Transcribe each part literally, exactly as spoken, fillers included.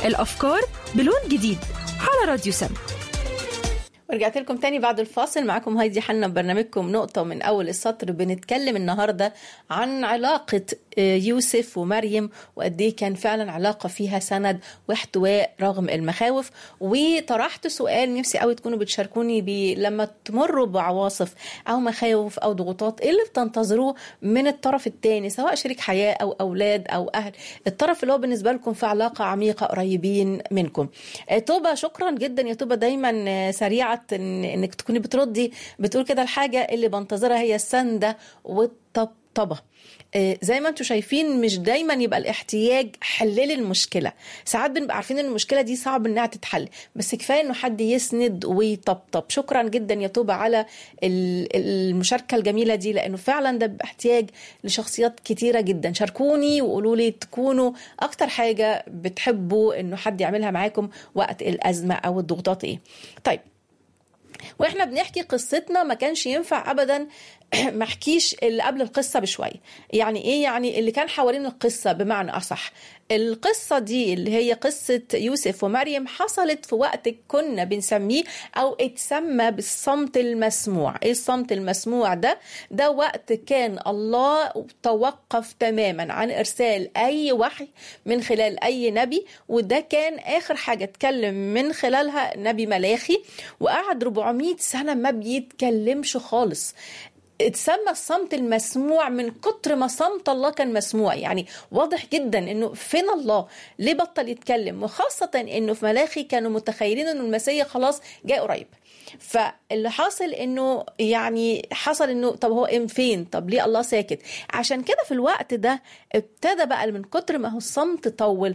الأفكار بلون جديد على راديو سم. ورجعت لكم تاني بعد الفاصل. معكم هايدي حنا ببرنامجكم نقطة من أول السطر. بنتكلم النهاردة عن علاقة يوسف ومريم وقد ايه كان فعلا علاقة فيها سند واحتواء رغم المخاوف. وطرحت سؤال نفسي قوي تكونوا بتشاركوني بيه لما تمروا بعواصف أو مخاوف أو ضغوطات، ايه اللي بتنتظروه من الطرف التاني سواء شريك حياة أو أولاد أو أهل، الطرف اللي هو بالنسبة لكم في علاقة عميقة قريبين منكم. توبة، شكرا جدا يا توبة، دايما سريعة إن انك تكوني بتردي بتقول كده الحاجة اللي بنتظرها هي السندة والطبطبة. زي ما انتم شايفين مش دايما يبقى الاحتياج حلل المشكلة، ساعات بنبقى عارفين ان المشكلة دي صعب انها تتحل، بس كفاية انه حد يسند ويطبطب. شكرا جدا يا توبة على المشاركة الجميلة دي، لانه فعلا ده احتياج لشخصيات كتيرة جدا. شاركوني وقولوا لي تكونوا اكتر حاجة بتحبوا انه حد يعملها معاكم وقت الازمة او الضغوطات ايه. طيب، واحنا بنحكي قصتنا ما كانش ينفع ابدا ما احكيش اللي قبل القصة بشوية. يعني ايه؟ يعني اللي كان حوالين القصة، بمعنى اصح القصة دي اللي هي قصة يوسف ومريم حصلت في وقت كنا بنسميه او اتسمى بالصمت المسموع. ايه الصمت المسموع ده؟ ده وقت كان الله توقف تماما عن ارسال اي وحي من خلال اي نبي، وده كان اخر حاجة اتكلم من خلالها نبي ملاخي، وقعد أربعمائة سنة ما بيتكلمش خالص. اتسمى الصمت المسموع من كتر ما صمت الله كان مسموع. يعني واضح جدا انه فين الله، ليه بطل يتكلم؟ وخاصة انه في ملاخي كانوا متخيلين انه المسيح خلاص جاء قريب. فاللي حاصل انه يعني حصل انه طب هو ام فين؟ طب ليه الله ساكت؟ عشان كده في الوقت ده ابتدى بقى من كتر ما هو الصمت طول،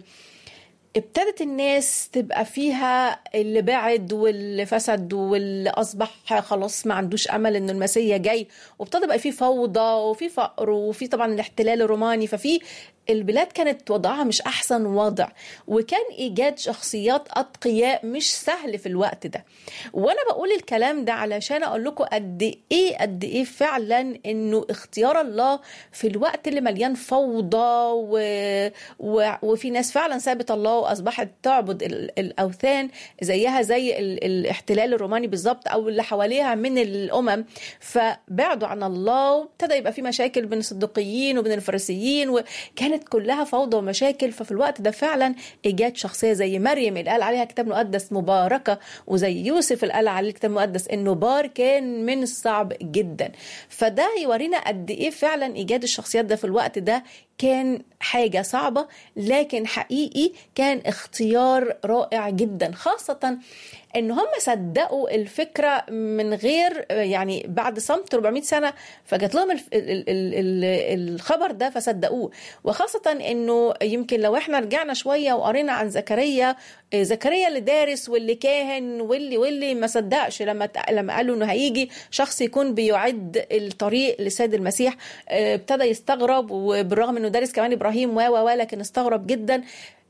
ابتدت الناس تبقى فيها اللي بعد واللي فسد واللي أصبح خلاص ما عندوش أمل إنه المسيح جاي، وابتدى بقى فيه فوضى وفي فقر وفي طبعا الاحتلال الروماني، ففي البلاد كانت وضعها مش أحسن وضع، وكان إيجاد شخصيات أتقياء مش سهل في الوقت ده. وأنا بقول الكلام ده علشان أقول لكم قد إيه قد إيه فعلا إنه اختيار الله في الوقت اللي مليان فوضى و... و... وفي ناس فعلا سابت الله وأصبحت تعبد ال... الأوثان زيها زي ال... الاحتلال الروماني بالظبط، أو اللي حواليها من الأمم، فبعدوا عن الله وابتدى يبقى في مشاكل بين الصدقيين وبين الفريسيين، وكان كانت كلها فوضى ومشاكل. ففي الوقت ده فعلا إيجاد شخصية زي مريم اللي قال عليها كتاب مقدس مباركة، وزي يوسف اللي قال عليه الكتاب المقدس إنه بار، كان من الصعب جدا. فده يورينا قد إيه فعلا إيجاد الشخصيات ده في الوقت ده كان حاجة صعبة، لكن حقيقي كان اختيار رائع جدا، خاصة ان هم صدقوا الفكرة من غير يعني بعد صمت أربعمائة سنة فجات لهم ال ال ال ال الخبر ده فصدقوه. وخاصة انه يمكن لو احنا رجعنا شوية وقرينا عن زكريا، زكريا اللي دارس واللي كاهن واللي واللي ما صدقش لما لما قالوا انه هيجي شخص يكون بيعد الطريق لسيد المسيح، ابتدى يستغرب، وبالرغم انه دارس كمان ابراهيم و و لكن استغرب جدا.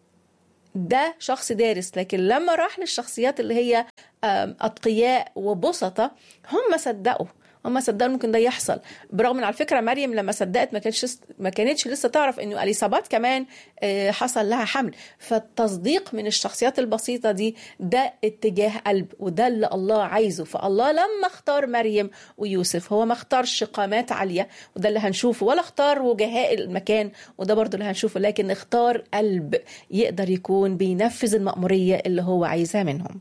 ده شخص دارس، لكن لما راح للشخصيات اللي هي أتقياء وبسطة هم صدقوا هم صدقوا ممكن ده يحصل. برغم ان على فكره مريم لما صدقت ما كانتش ما كانتش لسه تعرف انه اليصابات كمان حصل لها حمل. فالتصديق من الشخصيات البسيطه دي ده اتجاه قلب، وده اللي الله عايزه. فالله لما اختار مريم ويوسف هو ما اختارش قامات عاليه، وده اللي هنشوفه، ولا اختار وجهاء المكان، وده برضو اللي هنشوفه، لكن اختار قلب يقدر يكون بينفذ المأموريه اللي هو عايزها منهم.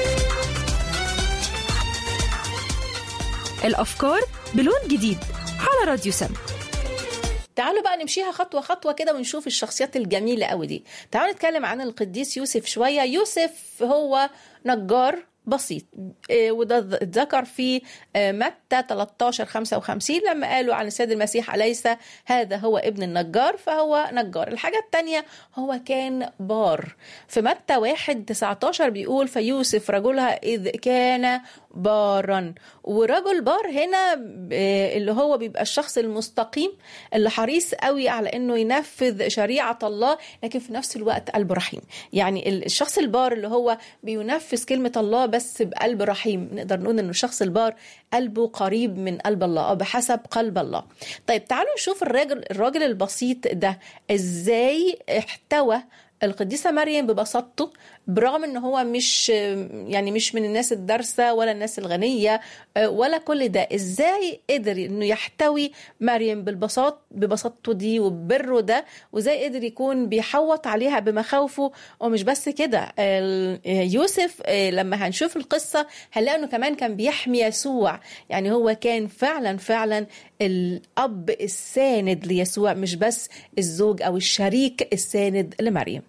الأفكار بلون جديد على راديو سم. تعالوا بقى نمشيها خطوة خطوة كده ونشوف الشخصيات الجميلة قوي دي. تعالوا نتكلم عن القديس يوسف شوية. يوسف هو نجار بسيط، وده اتذكر في متى ثلاثة عشر خمسة وخمسين لما قالوا عن السيد المسيح أليس هذا هو ابن النجار، فهو نجار. الحاجة التانية هو كان بار. في متى واحد تسعة عشر بيقول فيوسف رجلها إذ كان بارا. ورجل بار هنا اللي هو بيبقى الشخص المستقيم اللي حريص قوي على انه ينفذ شريعة الله، لكن في نفس الوقت قلب رحيم. يعني الشخص البار اللي هو بينفذ كلمة الله بس بقلب رحيم. نقدر نقول انه الشخص البار قلبه قريب من قلب الله او بحسب قلب الله. طيب تعالوا نشوف الراجل الراجل البسيط ده ازاي احتوى القديسة مريم ببساطته، برغم ان هو مش يعني مش من الناس الدارسة ولا الناس الغنية ولا كل ده، ازاي قدر انه يحتوي مريم بالبساط ببساطته دي وببره ده، وازاي قدر يكون بيحوط عليها بمخاوفه. ومش بس كده، يوسف لما هنشوف القصة هنلاقي انه كمان كان بيحمي يسوع. يعني هو كان فعلا فعلا الأب الساند ليسوع، مش بس الزوج أو الشريك الساند لمريم.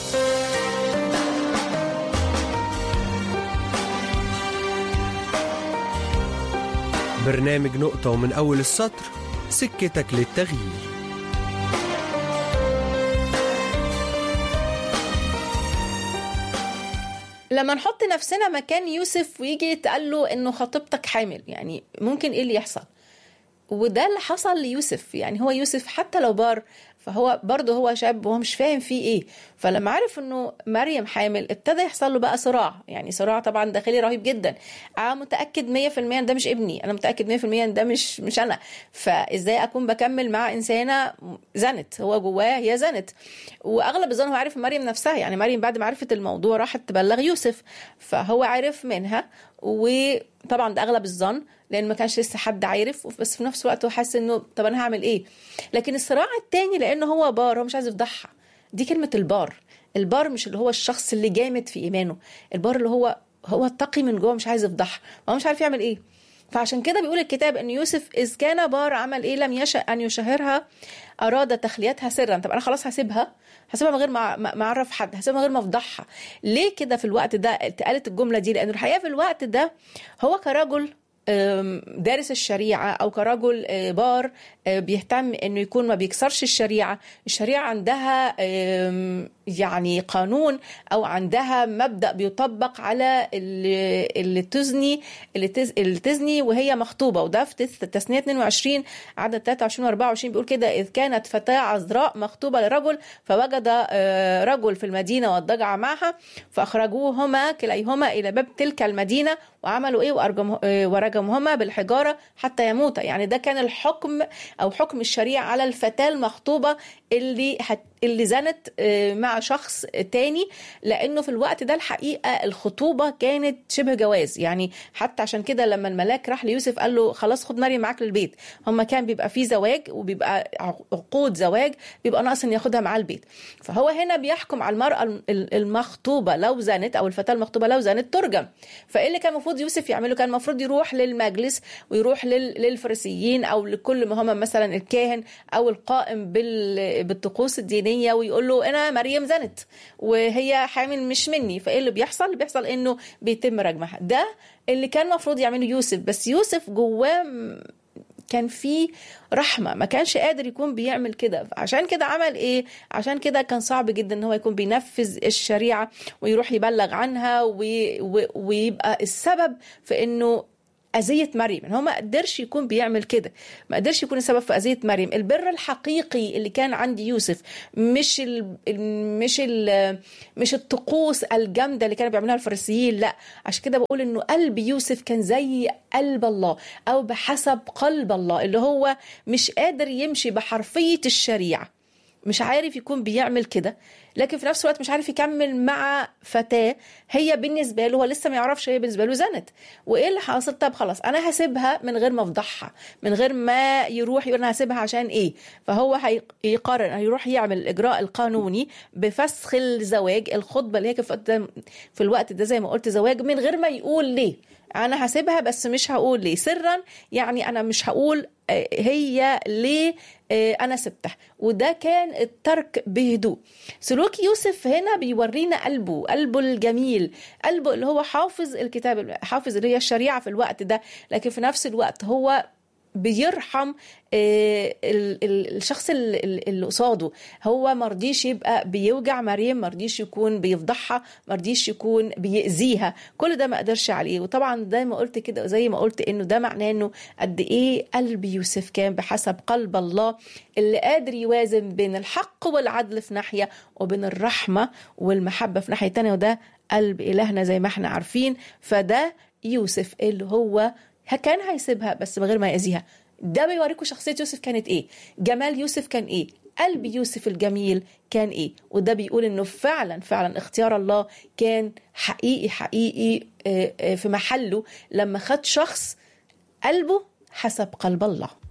برنامج نقطة ومن أول السطر، سكتك للتغيير. لما نحط نفسنا مكان يوسف ويجي يتقال له إنه خطيبتك حامل، يعني ممكن إيه اللي يحصل؟ وده اللي حصل ليوسف. يعني هو يوسف حتى لو بار، فهو برضه هو شاب وهو مش فاهم فيه ايه. فلما عرف انه مريم حامل ابتدى يحصل له بقى صراع، يعني صراع طبعا داخلي رهيب جدا. انا متاكد مية في المية ان ده مش ابني، انا متاكد مية في المية ان ده مش مش انا، فازاي اكون بكمل مع انسانه زنت؟ هو جواه هي زنت. واغلب الظن هو عارف مريم نفسها، يعني مريم بعد ما عرفت الموضوع راحت تبلغ يوسف، فهو عرف منها. وطبعا ده اغلب الظن لان ما كانش لسه حد عارف، بس في نفس الوقت هو حاسس انه طب انا هعمل ايه. لكن الصراع التاني لانه هو بار، هو مش عايز يفضحها. دي كلمه البار. البار مش اللي هو الشخص اللي جامد في ايمانه، البار اللي هو هو التقي من جوه، مش عايز يفضحها، هو مش عارف يعمل ايه. فعشان كده بيقول الكتاب ان يوسف اذ كان بار عمل ايه؟ لم يشأ ان يشهرها، اراد تخليتها سرا. طب انا خلاص هسيبها هسيبها من غير ما ما اعرف حد، هسيبها من غير ما افضحها. ليه كده في الوقت ده اتقالت الجمله دي؟ لان الحقيقه في الوقت ده هو كرجل دارس الشريعة أو كرجل بار بيهتم أنه يكون ما بيكسرش الشريعة. الشريعة عندها يعني قانون أو عندها مبدأ بيطبق على اللي تزني اللي تزني وهي مخطوبة. وده في تثنية اتنين وعشرين عدد تلاتة وعشرين واربعة وعشرين بيقول كده: إذ كانت فتاة عذراء مخطوبة لرجل فوجد رجل في المدينة واضطجع معها فأخرجوهما كليهما إلى باب تلك المدينة وعملوا إيه؟ ورجمهما بالحجارة حتى يموتا. يعني ده كان الحكم أو حكم الشريعة على الفتاة المخطوبة اللي هت اللي زنت مع شخص تاني، لأنه في الوقت ده الحقيقة الخطوبة كانت شبه جواز. يعني حتى عشان كده لما الملاك راح ليوسف قال له خلاص خد مريم معاك للبيت. هما كان بيبقى فيه زواج وبيبقى عقود زواج، بيبقى ناقص ان ياخدها معاه البيت. فهو هنا بيحكم على المرأة المخطوبة لو زنت أو الفتاة المخطوبة لو زنت ترجم. فإيه اللي كان المفروض يوسف يعمله؟ كان المفروض يروح للمجلس ويروح للفريسيين أو لكل ما هم مثلا الكاهن أو القائم بالطقوس الدينية ويقول له أنا مريم زنت وهي حامل مش مني. فإيه اللي بيحصل؟ بيحصل إنه بيتم رجمها. ده اللي كان المفروض يعمله يوسف. بس يوسف جواه كان فيه رحمة، ما كانش قادر يكون بيعمل كده. عشان كده عمل ايه؟ عشان كده كان صعب جدا ان هو يكون بينفذ الشريعة ويروح يبلغ عنها وي... ويبقى السبب في انه أذية مريم. هو ما قدرش يكون بيعمل كده، ما قدرش يكون السبب في أذية مريم. البر الحقيقي اللي كان عند يوسف مش ال مش ال مش الطقوس الجامدة اللي كانوا بيعملوها الفريسيين، لا. عشان كده بقول إنه قلب يوسف كان زي قلب الله أو بحسب قلب الله، اللي هو مش قادر يمشي بحرفية الشريعة، مش عارف يكون بيعمل كده، لكن في نفس الوقت مش عارف يكمل مع فتاة هي بالنسبة له، هو لسه ما يعرفش هي بالنسبة له زنت. وإيه اللي حاصل؟ طب خلاص أنا هسيبها من غير ما أفضحها، من غير ما يروح يقول أنا هسيبها عشان إيه. فهو هيقرر هيروح يعمل الإجراء القانوني بفسخ الزواج، الخطبة اللي هي في الوقت ده زي ما قلت زواج، من غير ما يقول ليه. أنا هسيبها بس مش هقول ليه، سرا. يعني أنا مش هقول هي ليه أنا سبتها. وده كان الترك بهدوء. سلوك يوسف هنا بيورينا قلبه قلبه الجميل، قلبه اللي هو حافظ الكتاب، حافظ اللي هي الشريعة في الوقت ده، لكن في نفس الوقت هو بيرحم الشخص اللي قصاده. هو مرضيش يبقى بيوجع مريم، مرضيش يكون بيفضحها، مرضيش يكون بيأذيها. كل ده ما قدرش عليه. وطبعا زي ما قلت كده زي ما قلت انه ده معناه انه قد ايه قلب يوسف كان بحسب قلب الله، اللي قادر يوازن بين الحق والعدل في ناحية وبين الرحمة والمحبة في ناحية تانية. وده قلب إلهنا زي ما احنا عارفين. فده يوسف اللي هو كان هيسيبها بس من غير ما يأذيها. ده بيوريكم شخصية يوسف كانت ايه، جمال يوسف كان ايه، قلب يوسف الجميل كان إيه. وده بيقول إنه فعلا فعلا اختيار الله كان حقيقي حقيقي في محله لما خد شخص قلبه حسب قلب الله.